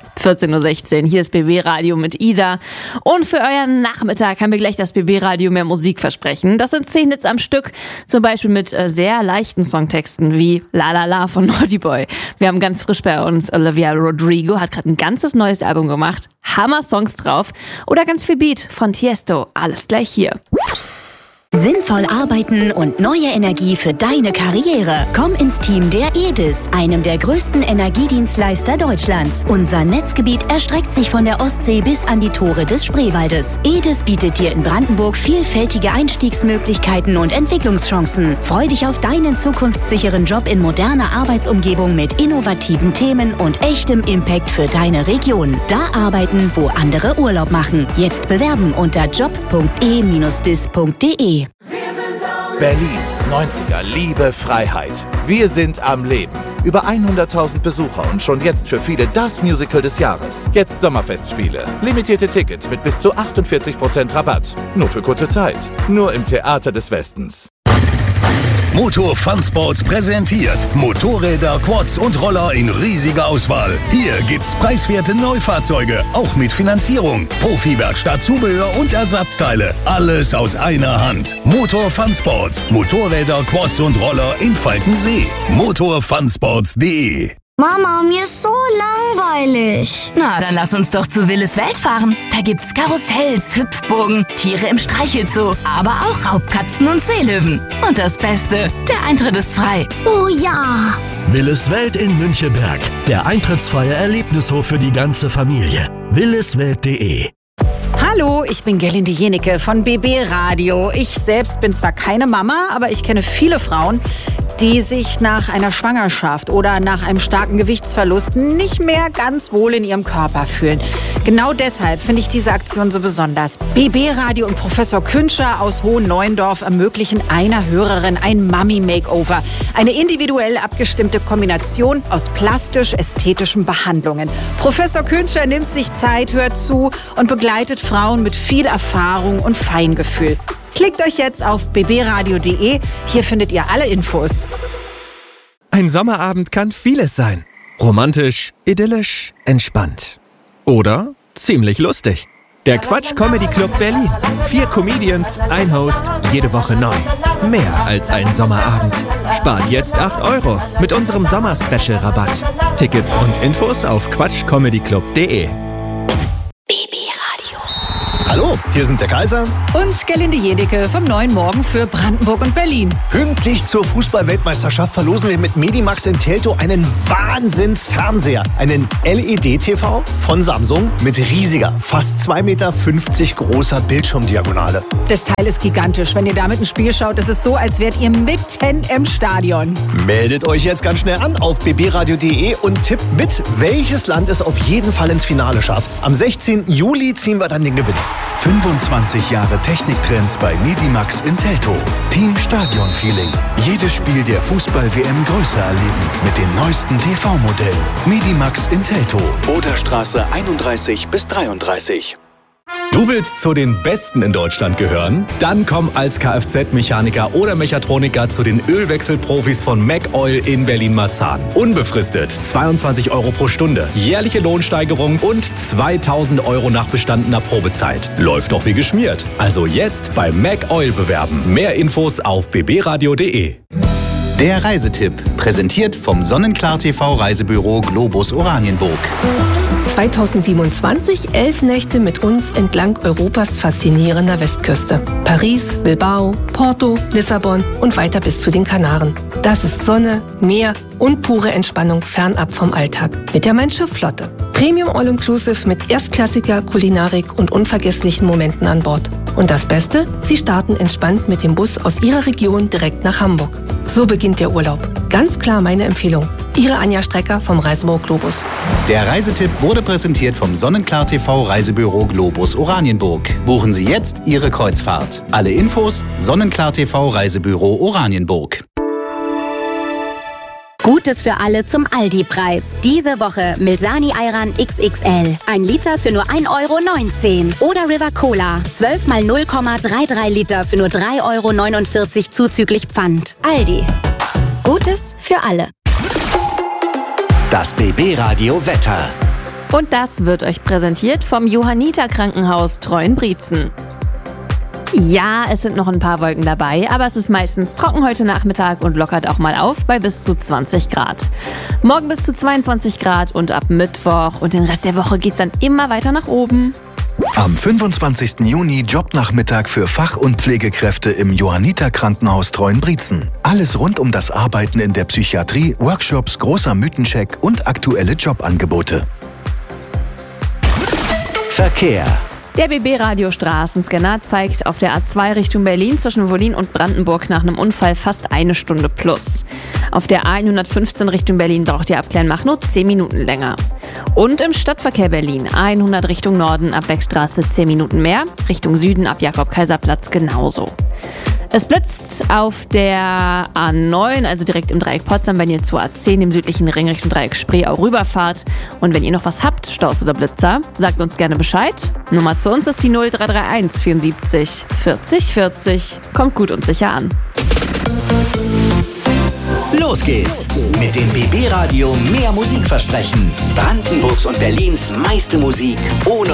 14:16 Uhr. Hier ist BB Radio mit Ida. Und für euren Nachmittag haben wir gleich das BB Radio mehr Musik versprechen. Das sind 10 Hits am Stück, zum Beispiel mit sehr leichten Songtexten wie La La La von Naughty Boy. Wir haben ganz frisch bei uns Olivia Rodrigo, hat gerade ein ganzes neues Album gemacht. Hammer-Songs drauf. Oder ganz viel Beat von Tiesto. Alles gleich hier. Sinnvoll arbeiten und neue Energie für deine Karriere. Komm ins Team der EDIS, einem der größten Energiedienstleister Deutschlands. Unser Netzgebiet erstreckt sich von der Ostsee bis an die Tore des Spreewaldes. EDIS bietet dir in Brandenburg vielfältige Einstiegsmöglichkeiten und Entwicklungschancen. Freu dich auf deinen zukunftssicheren Job in moderner Arbeitsumgebung mit innovativen Themen und echtem Impact für deine Region. Da arbeiten, wo andere Urlaub machen. Jetzt bewerben unter jobs.e-dis.de. Berlin, 90er, Liebe, Freiheit. Wir sind am Leben. Über 100.000 Besucher und schon jetzt für viele das Musical des Jahres. Jetzt Sommerfestspiele. Limitierte Tickets mit bis zu 48% Rabatt. Nur für kurze Zeit. Nur im Theater des Westens. Motor Fun Sports präsentiert Motorräder, Quads und Roller in riesiger Auswahl. Hier gibt's preiswerte Neufahrzeuge, auch mit Finanzierung, Profi-Werkstatt, Zubehör und Ersatzteile. Alles aus einer Hand. Motor Fun Sports. Motorräder, Quads und Roller in Falkensee. motorfunsports.de. Mama, mir ist so langweilig. Na, dann lass uns doch zu Willis Welt fahren. Da gibt's Karussells, Hüpfburgen, Tiere im Streichelzoo, aber auch Raubkatzen und Seelöwen. Und das Beste, der Eintritt ist frei. Oh ja! Willis Welt in Münchenberg. Der eintrittsfreie Erlebnishof für die ganze Familie. williswelt.de. Hallo, ich bin Gerlinde Jenecke von BB Radio. Ich selbst bin zwar keine Mama, aber ich kenne viele Frauen, die sich nach einer Schwangerschaft oder nach einem starken Gewichtsverlust nicht mehr ganz wohl in ihrem Körper fühlen. Genau deshalb finde ich diese Aktion so besonders. BB Radio und Professor Künscher aus Hohenneuendorf ermöglichen einer Hörerin ein Mummy-Makeover. Eine individuell abgestimmte Kombination aus plastisch-ästhetischen Behandlungen. Professor Künscher nimmt sich Zeit, hört zu und begleitet Frauen mit viel Erfahrung und Feingefühl. Klickt euch jetzt auf bbradio.de. Hier findet ihr alle Infos. Ein Sommerabend kann vieles sein. Romantisch, idyllisch, entspannt. Oder ziemlich lustig. Der Quatsch Comedy Club Berlin. 4 Comedians, ein Host, jede Woche neu. Mehr als ein Sommerabend. Spart jetzt 8 € mit unserem Sommer-Special-Rabatt. Tickets und Infos auf quatschcomedyclub.de. Hallo, hier sind der Kaiser und Gerlinde Jenecke vom Neuen Morgen für Brandenburg und Berlin. Pünktlich zur Fußball-Weltmeisterschaft verlosen wir mit Medimax in Teltow einen Wahnsinns-Fernseher. Einen LED-TV von Samsung mit riesiger, fast 2,50 Meter großer Bildschirmdiagonale. Das Teil ist gigantisch. Wenn ihr damit ein Spiel schaut, ist es so, als wärt ihr mitten im Stadion. Meldet euch jetzt ganz schnell an auf bbradio.de und tippt mit, welches Land es auf jeden Fall ins Finale schafft. Am 16. Juli ziehen wir dann den Gewinner. 25 Jahre Techniktrends bei Medimax in Teltow. Team Stadion Feeling. Jedes Spiel der Fußball-WM größer erleben mit den neuesten TV-Modellen. Medimax in Teltow. Oderstraße 31 bis 33. Du willst zu den Besten in Deutschland gehören? Dann komm als Kfz-Mechaniker oder Mechatroniker zu den Ölwechselprofis von McOil in Berlin-Marzahn. Unbefristet 22 € pro Stunde, jährliche Lohnsteigerung und 2.000 € nach bestandener Probezeit. Läuft doch wie geschmiert. Also jetzt bei McOil bewerben. Mehr Infos auf bbradio.de. Der Reisetipp, präsentiert vom Sonnenklar TV Reisebüro Globus Oranienburg. 2027 11 Nächte mit uns entlang Europas faszinierender Westküste. Paris, Bilbao, Porto, Lissabon und weiter bis zu den Kanaren. Das ist Sonne, Meer und pure Entspannung fernab vom Alltag. Mit der Mein Schiff Flotte. Premium All-Inclusive mit erstklassiger Kulinarik und unvergesslichen Momenten an Bord. Und das Beste? Sie starten entspannt mit dem Bus aus Ihrer Region direkt nach Hamburg. So beginnt der Urlaub. Ganz klar meine Empfehlung. Ihre Anja Strecker vom Reisebüro Globus. Der Reisetipp wurde präsentiert vom Sonnenklar TV Reisebüro Globus Oranienburg. Buchen Sie jetzt Ihre Kreuzfahrt. Alle Infos Sonnenklar TV Reisebüro Oranienburg. Gutes für alle zum Aldi-Preis. Diese Woche Milsani Ayran XXL. 1 Liter für nur 1,19 € Oder River Cola. 12 mal 0,33 Liter für nur 3,49 € zuzüglich Pfand. Aldi. Gutes für alle. Das BB Radio Wetter. Und das wird euch präsentiert vom Johanniter Krankenhaus Treuenbrietzen. Ja, es sind noch ein paar Wolken dabei, aber es ist meistens trocken heute Nachmittag und lockert auch mal auf bei bis zu 20 Grad. Morgen bis zu 22 Grad und ab Mittwoch und den Rest der Woche geht's dann immer weiter nach oben. Am 25. Juni Jobnachmittag für Fach- und Pflegekräfte im Johanniter Krankenhaus Treuenbrietzen. Alles rund um das Arbeiten in der Psychiatrie, Workshops, großer Mythencheck und aktuelle Jobangebote. Verkehr. Der BB-Radio-Straßenscanner zeigt auf der A2 Richtung Berlin zwischen Wollin und Brandenburg nach einem Unfall fast 1 Stunde plus. Auf der A115 Richtung Berlin braucht ihr abklären nach nur 10 Minuten länger. Und im Stadtverkehr Berlin 100 Richtung Norden ab Beckstraße 10 Minuten mehr, Richtung Süden ab Jakob-Kaiser-Platz genauso. Es blitzt auf der A9, also direkt im Dreieck Potsdam, wenn ihr zur A10 im südlichen Ring Richtung Dreieck Spreeau rüberfahrt. Und wenn ihr noch was habt, Staus oder Blitzer, sagt uns gerne Bescheid. Nummer zu uns ist die 0331 74 40 40. Kommt gut und sicher an. Los geht's mit dem BB Radio mehr Musik versprechen. Brandenburgs und Berlins meiste Musik ohne